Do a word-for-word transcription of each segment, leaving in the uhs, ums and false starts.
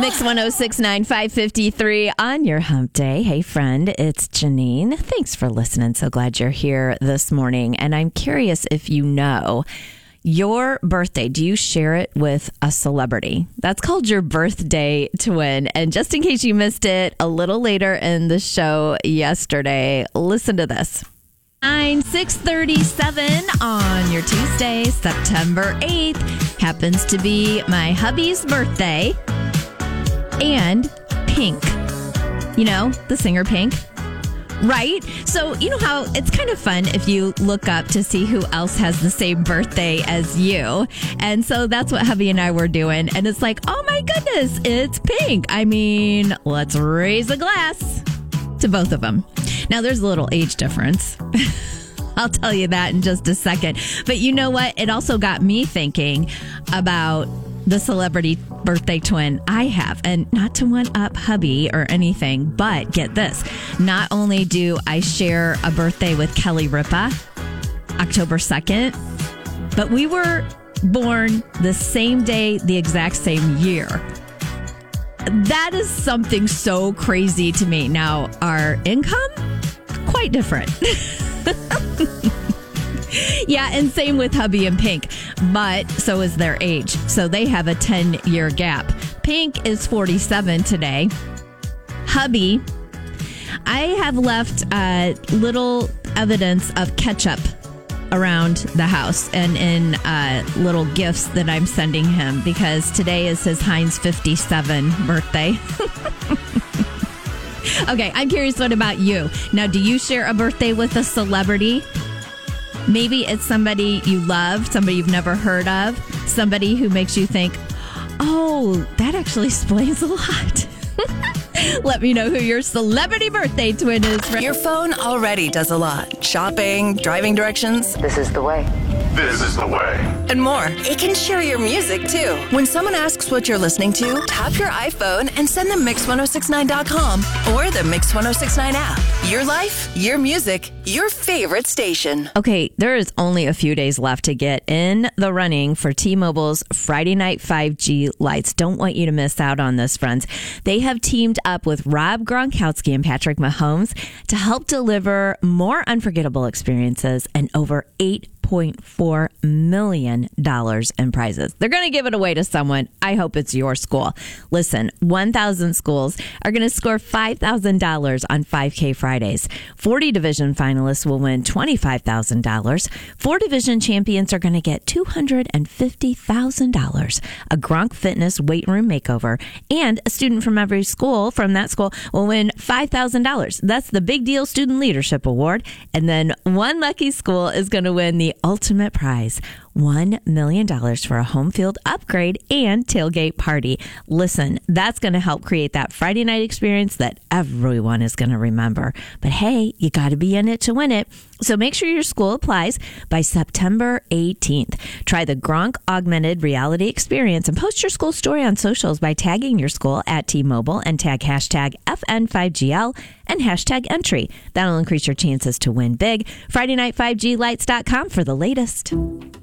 Mix one oh six point nine, five fifty-three on your hump day. Hey, friend, it's Janine. Thanks for listening. So glad you're here this morning. And I'm curious if you know your birthday. Do you share it with a celebrity? That's called your birthday twin. And just in case you missed it a little later in the show yesterday, listen to this. nine six thirty-seven on your Tuesday, September eighth, happens to be my hubby's birthday. And Pink, you know, the singer Pink, right? So you know how it's kind of fun if you look up to see who else has the same birthday as you. And so that's what hubby and I were doing. And it's like, oh my goodness, it's Pink. I mean, let's raise a glass to both of them. Now, there's a little age difference. I'll tell you that in just a second. But you know what? It also got me thinking about the celebrity birthday twin I have. And not to one up hubby or anything, but get this. Not only do I share a birthday with Kelly Ripa, October second, but we were born the same day, the exact same year. That is something so crazy to me. Now, our income, quite different. Yeah, and same with hubby and Pink, but so is their age. So they have a ten-year gap. Pink is forty-seven today. Hubby, I have left uh, little evidence of ketchup around the house and in uh, little gifts that I'm sending him because today is his Heinz fifty-seven birthday. Okay, I'm curious, what about you? Now, do you share a birthday with a celebrity? Maybe it's somebody you love, somebody you've never heard of, somebody who makes you think, oh, that actually explains a lot. Let me know who your celebrity birthday twin is. Your phone already does a lot. Shopping, driving directions. This is the way. This is the way. And more. It can share your music, too. When someone asks what you're listening to, tap your iPhone and send them mix ten sixty-nine dot com or the Mix ten sixty-nine app. Your life, your music, your favorite station. Okay, there is only a few days left to get in the running for T-Mobile's Friday Night five G Lights. Don't want you to miss out on this, friends. They have teamed up with Rob Gronkowski and Patrick Mahomes to help deliver more unforgettable experiences and over eight point four million dollars in prizes. They're going to give it away to someone. I hope it's your school. Listen, one thousand schools are going to score five thousand dollars on five K Fridays. forty division finalists will win twenty-five thousand dollars. Four division champions are going to get two hundred fifty thousand dollars. A Gronk Fitness weight room makeover. And a student from every school from that school will win five thousand dollars. That's the Big Deal Student Leadership Award. And then one lucky school is going to win the ultimate prize, one million dollars for a home field upgrade and tailgate party. Listen, that's going to help create that Friday night experience that everyone is going to remember. But hey, you got to be in it to win it. So make sure your school applies by September eighteenth. Try the Gronk Augmented Reality Experience and post your school story on socials by tagging your school at T-Mobile and tag hashtag F N five G L and hashtag entry. That'll increase your chances to win big. Friday Night five G Lights dot com for the latest.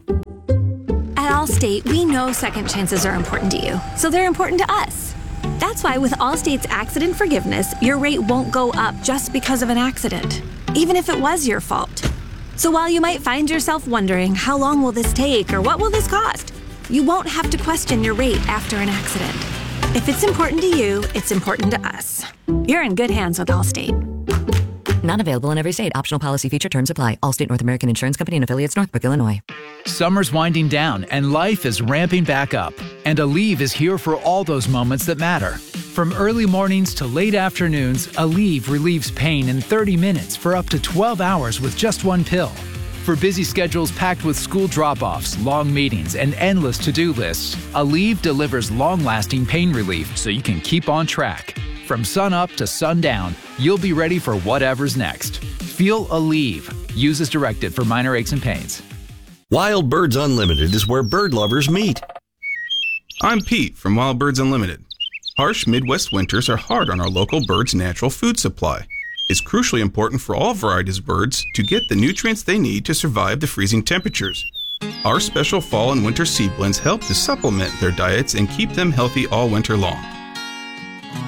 At Allstate, we know second chances are important to you, so they're important to us. That's why with Allstate's accident forgiveness, your rate won't go up just because of an accident, even if it was your fault. So while you might find yourself wondering, how long will this take or what will this cost? You won't have to question your rate after an accident. If it's important to you, it's important to us. You're in good hands with Allstate. Not available in every state. Optional policy feature terms apply. Allstate North American Insurance Company and affiliates, Northbrook, Illinois. Summer's winding down and life is ramping back up. And Aleve is here for all those moments that matter. From early mornings to late afternoons, Aleve relieves pain in thirty minutes for up to twelve hours with just one pill. For busy schedules packed with school drop-offs, long meetings, and endless to-do lists, Aleve delivers long-lasting pain relief so you can keep on track. From sun up to sundown, you'll be ready for whatever's next. Feel Aleve. Use as directed for minor aches and pains. Wild Birds Unlimited is where bird lovers meet. I'm Pete from Wild Birds Unlimited. Harsh Midwest winters are hard on our local birds' natural food supply. It's crucially important for all varieties of birds to get the nutrients they need to survive the freezing temperatures. Our special fall and winter seed blends help to supplement their diets and keep them healthy all winter long.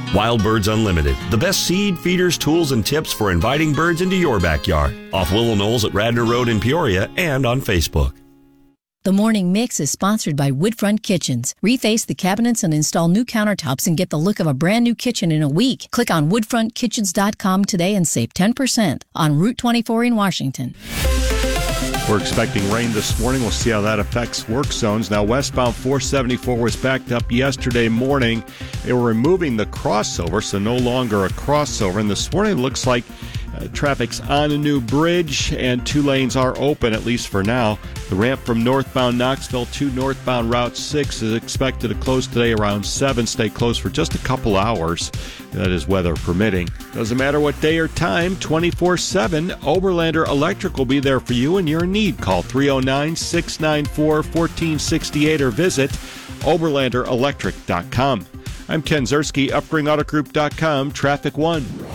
Wild Birds Unlimited, the best seed, feeders, tools, and tips for inviting birds into your backyard. Off Willow Knolls at Radnor Road in Peoria and on Facebook. The Morning Mix is sponsored by Woodfront Kitchens. Reface the cabinets and install new countertops and get the look of a brand new kitchen in a week. Click on woodfront kitchens dot com today and save ten percent on Route twenty-four in Washington. We're expecting rain this morning. We'll see how that affects work zones. Now, westbound four seventy-four was backed up yesterday morning. They were removing the crossover, so no longer a crossover. And this morning it looks like uh, traffic's on a new bridge, and two lanes are open, at least for now. The ramp from northbound Knoxville to northbound Route six is expected to close today around seven. Stay closed for just a couple hours. That is weather permitting. Doesn't matter what day or time, twenty-four seven, Oberlander Electric will be there for you when you're in need. Call three oh nine, six nine four, one four six eight or visit oberlander electric dot com. I'm Ken Zerski, upspring auto group dot com, Traffic One.